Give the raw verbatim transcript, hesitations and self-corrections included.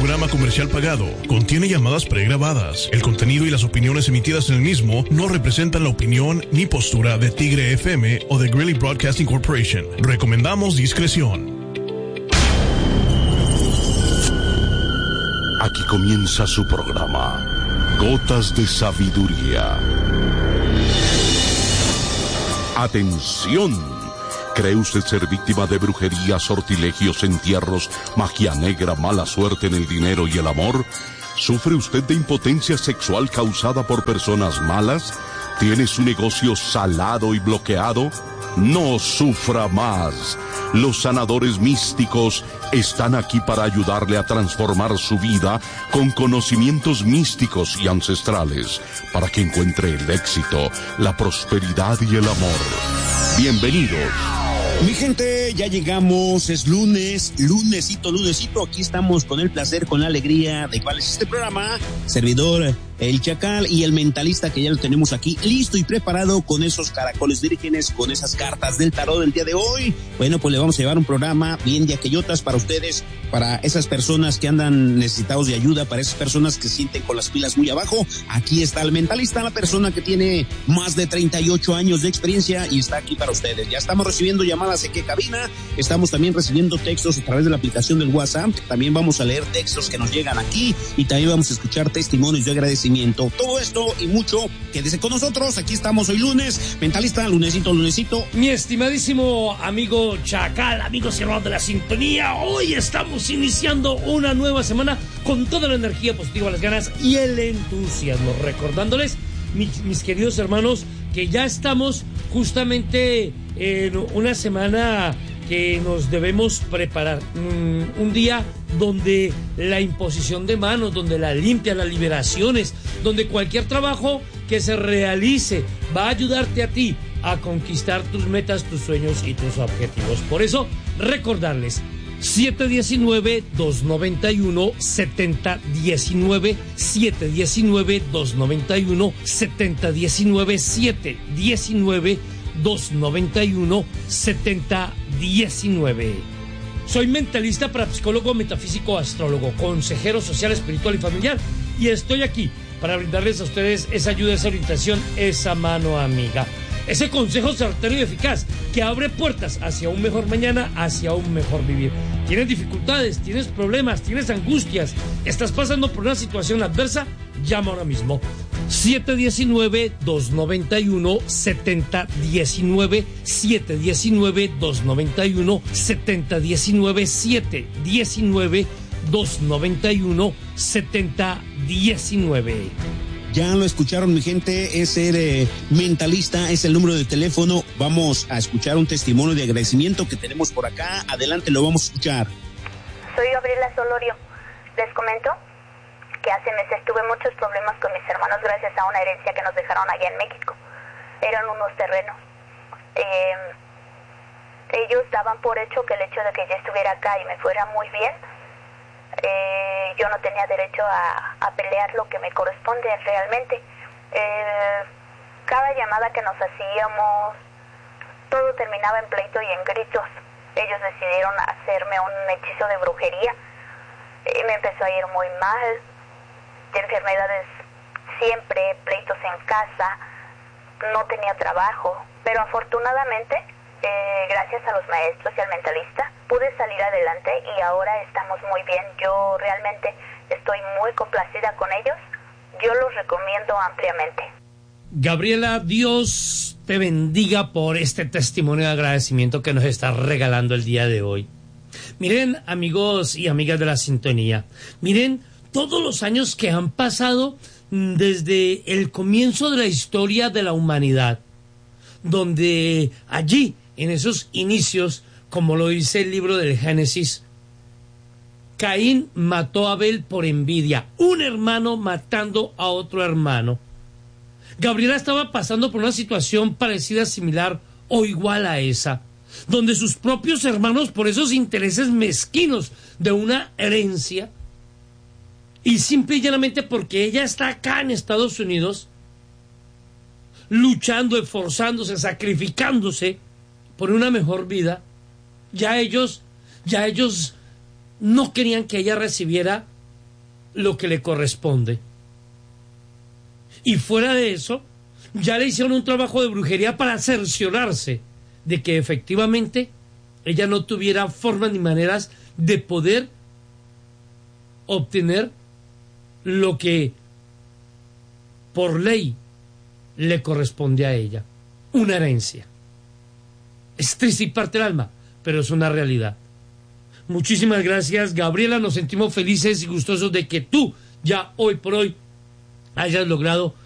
programa comercial pagado. Contiene llamadas pregrabadas. El contenido y las opiniones emitidas en el mismo no representan la opinión ni postura de Tigre F M o de Greeley Broadcasting Corporation. Recomendamos discreción. Aquí comienza su programa, Gotas de Sabiduría. Atención. ¿Cree usted ser víctima de brujería, sortilegios, entierros, magia negra, mala suerte en el dinero y el amor? ¿Sufre usted de impotencia sexual causada por personas malas? ¿Tiene su negocio salado y bloqueado? No sufra más. Los sanadores místicos están aquí para ayudarle a transformar su vida con conocimientos místicos y ancestrales para que encuentre el éxito, la prosperidad y el amor. Bienvenidos. Mi gente, ya llegamos, es lunes, lunesito, lunesito, aquí estamos con el placer, con la alegría de cuál es este programa, servidor el Chacal y el mentalista que ya lo tenemos aquí listo y preparado con esos caracoles vírgenes, con esas cartas del tarot del día de hoy. Bueno, pues le vamos a llevar un programa bien de aquellotas para ustedes, para esas personas que andan necesitados de ayuda, para esas personas que sienten con las pilas muy abajo. Aquí está el mentalista, la persona que tiene más de treinta y ocho años de experiencia y está aquí para ustedes. Ya estamos recibiendo llamadas aquí en cabina, estamos también recibiendo textos a través de la aplicación del WhatsApp, también vamos a leer textos que nos llegan aquí y también vamos a escuchar testimonios de agradecimiento. Todo esto y mucho, quédese con nosotros, aquí estamos hoy lunes, mentalista, lunesito, lunesito. Mi estimadísimo amigo Chacal, amigos y hermanos de la sintonía, hoy estamos iniciando una nueva semana con toda la energía positiva, las ganas y el entusiasmo, recordándoles, mis, mis queridos hermanos, que ya estamos justamente en una semana que nos debemos preparar, mm, un día donde la imposición de manos, donde la limpia, las liberaciones, donde cualquier trabajo que se realice va a ayudarte a ti a conquistar tus metas, tus sueños y tus objetivos. Por eso, recordarles, siete uno nueve, dos nueve uno, siete cero uno nueve, siete uno nueve, dos nueve uno, siete cero uno nueve, siete uno nueve, dos nueve uno, siete cero uno nueve. Soy mentalista, parapsicólogo, metafísico, astrólogo, consejero social, espiritual y familiar, y estoy aquí para brindarles a ustedes esa ayuda, esa orientación, esa mano amiga, ese consejo certero y eficaz que abre puertas hacia un mejor mañana, hacia un mejor vivir. ¿Tienes dificultades? ¿Tienes problemas? ¿Tienes angustias? ¿Estás pasando por una situación adversa? Llama ahora mismo. siete uno nueve, dos nueve uno, siete cero uno nueve, siete uno nueve, dos nueve uno, siete cero uno nueve, siete uno nueve, dos nueve uno, siete cero uno nueve. Ya lo escucharon, mi gente, es el eh, mentalista, es el número de teléfono. Vamos a escuchar un testimonio de agradecimiento que tenemos por acá. Adelante, lo vamos a escuchar. Soy Gabriela Solorio. Les comento que hace meses tuve muchos problemas con mis hermanos gracias a una herencia que nos dejaron allá en México. Eran unos terrenos. Eh, ellos daban por hecho que el hecho de que yo estuviera acá y me fuera muy bien, eh, yo no tenía derecho a, a pelear lo que me corresponde realmente. Eh, cada llamada que nos hacíamos, todo terminaba en pleito y en gritos. Ellos decidieron hacerme un hechizo de brujería. Eh, me empezó a ir muy mal. De enfermedades siempre, pleitos en casa, no tenía trabajo, pero afortunadamente, eh, gracias a los maestros y al mentalista, pude salir adelante y ahora estamos muy bien. Yo realmente estoy muy complacida con ellos, yo los recomiendo ampliamente. Gabriela, Dios te bendiga por este testimonio de agradecimiento que nos está regalando el día de hoy. Miren, amigos y amigas de la sintonía, miren todos los años que han pasado desde el comienzo de la historia de la humanidad, donde allí, en esos inicios, como lo dice el libro del Génesis, Caín mató a Abel por envidia, un hermano matando a otro hermano. Gabriela estaba pasando por una situación parecida, similar o igual a esa, donde sus propios hermanos, por esos intereses mezquinos de una herencia, y simple y llanamente porque ella está acá en Estados Unidos, luchando, esforzándose, sacrificándose por una mejor vida, ya ellos, ya ellos no querían que ella recibiera lo que le corresponde. Y fuera de eso, ya le hicieron un trabajo de brujería para cerciorarse de que efectivamente ella no tuviera formas ni maneras de poder obtener lo que por ley le corresponde a ella, una herencia. Es triste y parte el alma, pero es una realidad. Muchísimas gracias, Gabriela, nos sentimos felices y gustosos de que tú ya hoy por hoy hayas logrado